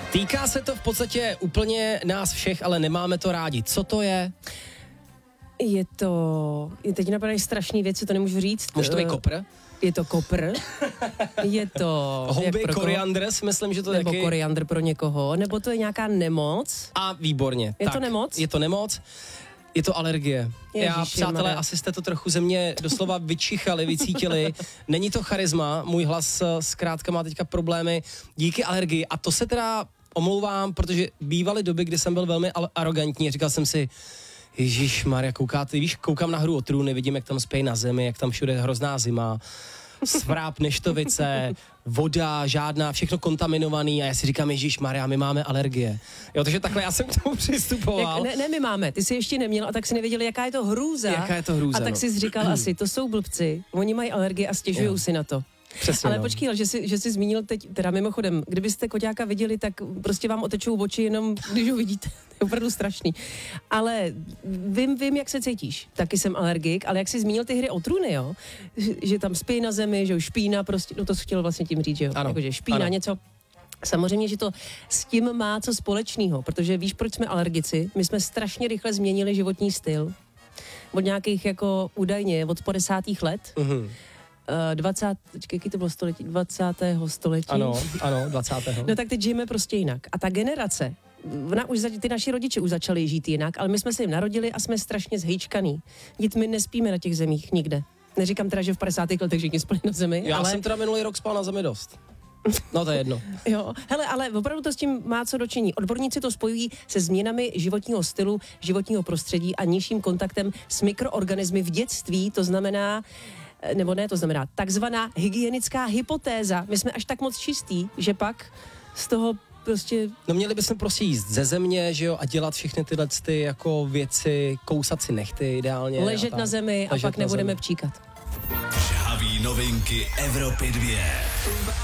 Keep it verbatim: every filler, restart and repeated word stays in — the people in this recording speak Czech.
Týká se to v podstatě úplně nás všech, ale nemáme to rádi. Co to je? Je to... Teď napadají strašné věci, to nemůžu říct. Může to být kopr? Je to kopr. Je to... Houby, koriandr, si myslím, že to nebo taky... koriandr pro někoho, nebo to je nějaká nemoc. A výborně. Je tak, to nemoc? Je to nemoc. Je to alergie. Ježiši, Já, přátelé, Mare. asi jste to trochu ze mě doslova vyčichali, vycítili. Není to charisma, můj hlas zkrátka má teďka problémy díky alergii. A to se teda omlouvám, protože bývaly doby, kdy jsem byl velmi arrogantní. Říkal jsem si, ježišmarja, koukáte, víš, koukám na Hru o trůny, vidím, jak tam spějí na zemi, jak tam všude hrozná zima. Svráb, neštovice, voda, žádná, všechno kontaminovaný a já si říkám, ježišmarja, my máme alergie. Jo, takže takhle já jsem k tomu přistupoval. Jak, ne, ne, my máme, ty jsi ještě neměl a tak si nevěděl, jaká je to hrůza. Jaká je to hrůza, A tak no. jsi říkal asi, to jsou blbci, oni mají alergie a stěžují si na to. Přesně, ale no. počkej, ale že jsi, že jsi zmínil teď, teda mimochodem, kdybyste koťáka viděli, tak prostě vám otečou oči jenom, když ho vidíte. To je opravdu strašný. Ale vím, vím, jak se cítíš. Taky jsem alergik, ale jak jsi zmínil ty hry o trůny, jo? Že, že tam spí na zemi, že už špína prostě, no to jsi chtěl vlastně tím říct, že jo? Ano. Jako, že špína Ano. něco. Samozřejmě, že to s tím má co společného, protože víš, proč jsme alergici? My jsme strašně rychle změnili životní styl. Od nějakých jako údajně od padesátých let. Mhm. dvacátého jaký to bylo století? dvacátého století. Ano, ano, dvacátého No tak teď žijeme prostě jinak. A ta generace, ona už, ty naši rodiče už začali žít jinak, ale my jsme se jim narodili a jsme strašně zhejčkaný. Dít my nespíme na těch zemích nikde. Neříkám teda, že v padesátých letech všichni spali na zemi, Já ale... jsem teda minulý rok spal na zemi dost. No to je jedno. Jo, hele, ale opravdu to s tím má co dočiní. Odborníci to spojují se změnami životního stylu, životního prostředí a nižším kontaktem s mikroorganismy v dětství, to znamená nebo ne, to znamená takzvaná hygienická hypotéza. My jsme až tak moc čistý, že pak z toho prostě... No měli bychom prostě jíst ze země, že jo, a dělat všechny tyhle ty jako věci, kousat si nechty ideálně. Ležet na zemi a pak nebudeme pčíkat. Žhavý novinky Evropy dvě.